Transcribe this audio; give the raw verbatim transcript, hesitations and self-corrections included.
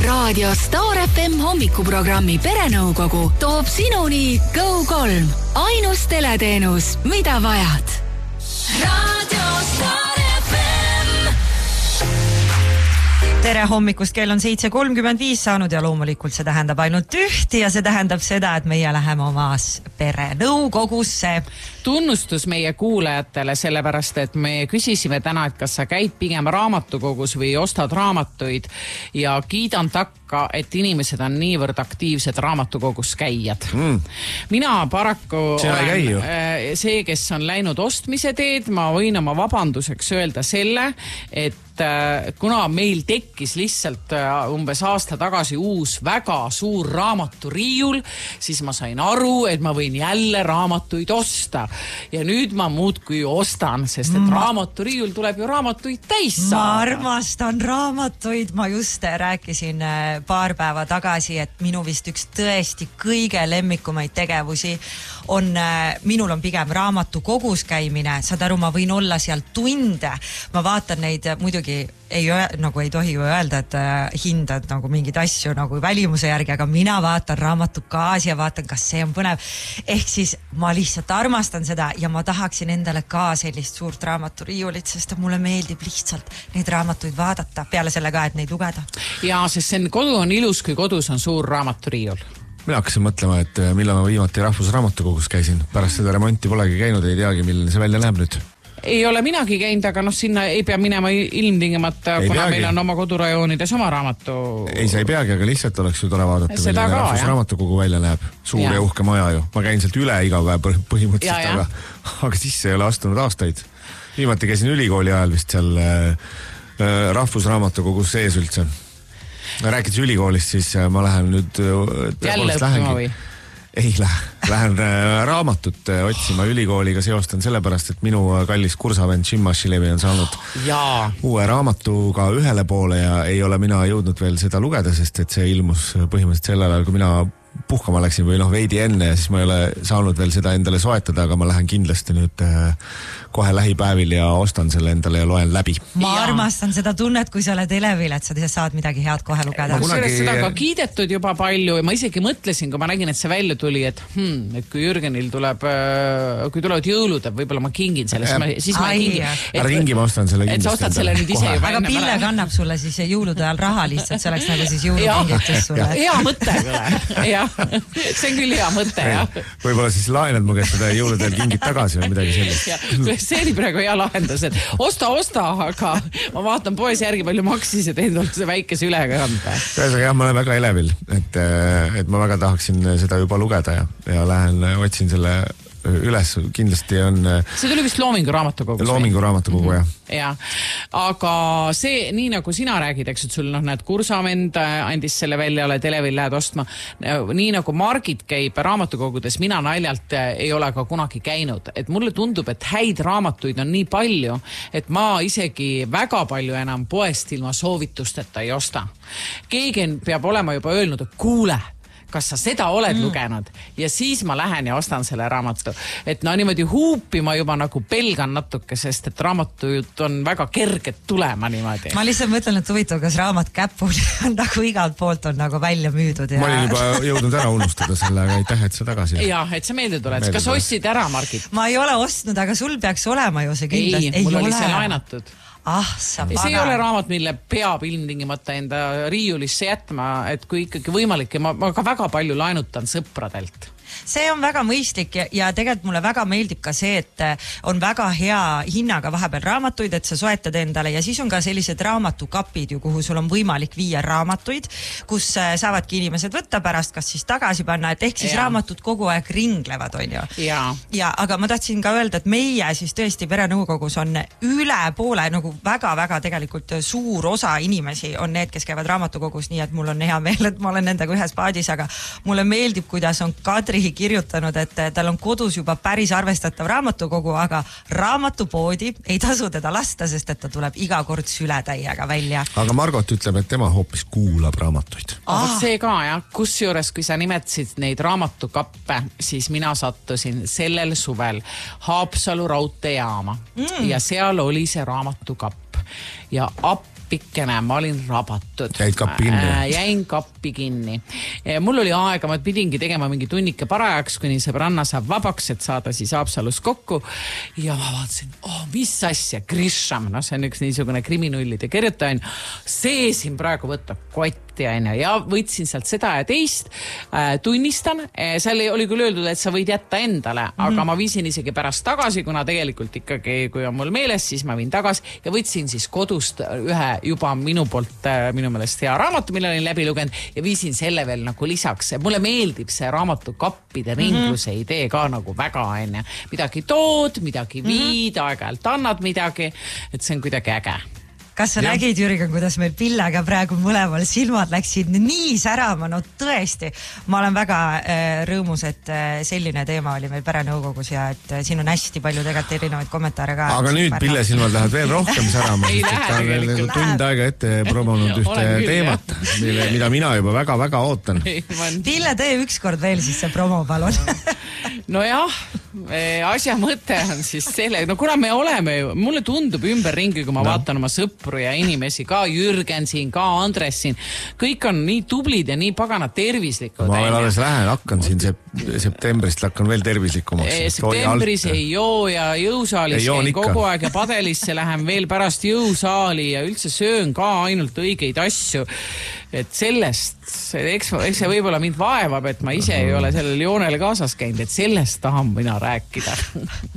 Raadio Star F M hommikuprogrammi Perenõukogu toob sinuni Go kolm. Ainus teleteenus, mida vajad. Raadio Star F M. Tere hommikust, kell on seitse kolmkümmend viis saanud ja loomulikult see tähendab ainult ühti ja see tähendab seda, et meie läheme omas perenõukogusse. Tunnustus meie kuulajatele, sellepärast, et me küsisime täna, et kas sa käid pigem raamatukogus või ostad raamatuid ja kiidan takka, et inimesed on niivõrd aktiivsed raamatukogus käijad. Mm. Mina paraku olen see, kes on läinud ostmise teed, ma võin oma vabanduseks öelda selle, et kuna meil tekkis lihtsalt umbes aasta tagasi uus väga suur raamaturiiul, siis ma sain aru, et ma võin jälle raamatuid osta. Ja nüüd ma muudkui ostan, sest et ma... raamaturiiul tuleb ju raamatuid täis saada. Ma armastan raamatuid. Ma just rääkisin paar päeva tagasi, et minu vist üks tõesti kõige lemmikumaid tegevusi on, minul on pigem raamatukogus käimine. Saad aru, ma võin olla seal tunde. Ma vaatan neid muidugi ei, nagu ei tohi ju öelda, et hindad nagu mingid asju nagu välimuse järgi, aga mina vaatan raamatu kaasi ja vaatan, kas see on põnev. Ehk siis ma lihtsalt armastan seda ja ma tahaksin endale ka sellist suurt raamaturiiulit, sest mulle meeldib lihtsalt neid raamatuid vaadata, peale selle ka, et neid lugeda. Ja, sest see kodu on ilus, kui kodus on suur raamaturiiul. Mina hakkasin mõtlema, et millal ma viimati Rahvusraamatukogus käisin. Pärast seda remonti polegi käinud, ei teagi, milline see välja näeb nüüd. Ei ole minagi käinud, aga noh, sinna ei pea minema ilmtingimata, ei kuna peagi. Meil on oma kodurajoonides oma raamatu. Ei, sa ei peagi, aga lihtsalt oleks ju tore vaadata, milline Rahvusraamatukogu välja näeb. Suur ja. ja uhke maja ju. Ma käin sealt üle iga päev põhimõtteliselt, ja, aga, aga sisse ei ole astunud aastaid. Viimati käisin ülikooli ajal vist seal äh, Rahvusraamatukogus sees üldse. Rääkides ülikoolist, siis ma lähen nüüd... Jälle õppima või? Ei lähe. Lähen raamatut otsima ülikooliga, seostan sellepärast, et minu kallis kursavend Jim Mashilevi on saanud Jaa. uue raamatuga ühele poole ja ei ole mina jõudnud veel seda lugeda, sest et see ilmus põhimõtteliselt sellel ajal, kui mina puhkama läksin või noh veidi enne ja siis ma ei ole saanud veel seda endale soetada, aga ma lähen kindlasti nüüd kohe lähipäevil ja ostan selle endale ja loen läbi. Ma ja. armastan seda tunnet, kui sa oled elevil, et sa saad midagi head kohe lugeda. Ma kunagi... seda ka kiidetud juba palju ja ma isegi mõtlesin, kui ma nägin, et see välja tuli, et, hmm, et kui Jürgenil tuleb, kui tulevad jõulud, võib-olla ma kingin selle, siis ma, siis ma ei kingi. Et, ringi ma ostan selle kindlasti. Et sa ostad selle nüüd ise juba. Aga Pille kannab sulle siis jõulude ajal raha lihtsalt, see oleks nagu siis jõulukingitus sulle. Hea mõte, ja. See on küll hea mõte, jah. Võib-olla siis laenad mu käest seda jõuludel kingid tagasi või midagi sellist. See oli praegu hea lahendus, et osta, osta, aga ma vaatan poes järgi palju maksis ja teendult see väikese ülekande. Ühesõnaga jah, ma olen väga elevil, et, et ma väga tahaksin seda juba lugeda ja, ja lähen otsin selle üles, kindlasti on... See tuli vist Loomingu raamatukogus. Loomingu raamatukogu, jah. Ja. Aga see, nii nagu sina räägid, eks, et sul noh, näed, kursavend andis selle välja, oled elevil, lähed ostma. Nii nagu Margit käib raamatukogudes, mina naljalt ei ole ka kunagi käinud. Et mulle tundub, et häid raamatuid on nii palju, et ma isegi väga palju enam poest ilma soovitusteta ei osta. Keegi peab olema juba öelnud, et kuule, kas sa seda oled mm. lugenud ja siis ma lähen ja ostan selle raamatu. Et no niimoodi huupi ma juba nagu pelgan natuke, sest et raamatut on väga kerget tulema niimoodi. Ma lihtsalt mõtlen, et huvitav, kas raamat käpul on nagu igalt poolt on nagu välja müüdud. Ja... Ma olin juba jõudnud ära unustada selle, aga aitäh, et sa tagasi. Ja, et sa meelde tuled. Kas ostsid ära, Margit? Ma ei ole ostnud, aga sul peaks olema ju see kindlasti. Ei, mul oli see laenatud. Ah, sa paga. See ei ole raamat, mille peab ilmtingimata enda riiulisse jätma, et kui ikkagi võimalik, ma, ma ka väga palju laenutan sõpradelt. See on väga mõistlik ja, ja tegelikult mulle väga meeldib ka see, et on väga hea hinnaga vahepeal raamatuid, et sa soetad endale ja siis on ka sellised raamatukapid ju, kuhu sul on võimalik viia raamatuid, kus saavadki inimesed võtta pärast, kas siis tagasi panna, et ehk siis ja. raamatud kogu aeg ringlevad, on ju. Ja. ja aga ma tahtsin ka öelda, et meie siis tõesti perenõukogus on üle poole, nagu väga-väga tegelikult suur osa inimesi on need, kes käivad raamatukogus, nii et mul on hea meel, et ma olen nendega ühes paadis, aga mulle meeldib, kuidas on Kadri kirjutanud, et tal on kodus juba päris arvestatav raamatukogu, aga raamatupoodi ei tasu teda lasta, sest et ta tuleb iga kord sületäiega välja. Aga Margot ütleb, et tema hoopis kuulab raamatuid. Ah. See ka, jah. Kusjuures, kui sa nimetasid neid raamatukappe, siis mina sattusin sellel suvel Haapsalu raudteejaama mm. ja seal oli see raamatukapp ja app appikene, ma olin rabatud. Jäid kappi kinni? Jäin kappi kinni. Mul oli aega, ma pidingi tegema mingi tunnike parajaks, kuni sõbranna saab vabaks, et saada siis Haapsalus kokku. Ja ma vaatasin, oh, mis asja, Grisham, no see on üks niisugune kriminullide kirjutaja, see siin praegu võtab kotti ja võtsin sealt seda ja teist, tunnistan, seal oli küll öeldud, et sa võid jätta endale, aga mm. ma viisin isegi pärast tagasi, kuna tegelikult ikkagi, kui on mul meeles, siis ma viin tagasi ja võtsin siis kodust ühe juba minu poolt, minu meelest hea raamatu, mille olin läbi lugenud ja viisin selle veel nagu lisaks. Mulle meeldib see raamatukappide ringluse mm-hmm. idee ka nagu väga enne. Midagi tood, midagi viid, mm-hmm. aeg-ajalt annad midagi, et see on kuidagi äge. Kas sa ja. nägid, Jürgen, kuidas meil Pillega praegu mõlemal silmad läksid nii särama, no tõesti. Ma olen väga äh, rõõmus, et äh, selline teema oli meil perenõukogus ja et äh, siin on hästi palju tegelikult erinevaid kommentaare ka. Aga nüüd Pille silmad lähevad veel rohkem särama. Ei lähe tegelikult. Tund aega ette promonud ühte teemat, mille, mida mina juba väga-väga ootan. Pille, tee ükskord veel siis see promo, palun. No jah, asja mõte on siis selle, no kuna me oleme ju, mulle tundub ümberringi, kui ma no. vaatan oma sõpru ja inimesi, ka Jürgen siin, ka Andres siin, kõik on nii tublid ja nii pagana tervislikud. Ma veel alles lähen, hakkan siin septembrist, hakkan veel tervislikumaks. Septembris ei joo ja jõusaalis käin kogu aeg ja padelisse lähen veel pärast jõusaali ja üldse söön ka ainult õigeid asju. Et sellest, eks, eks see võib-olla mind vaevab, et ma ise ei ole sellel joonele kaasas käinud, et sellest tahan mina rääkida.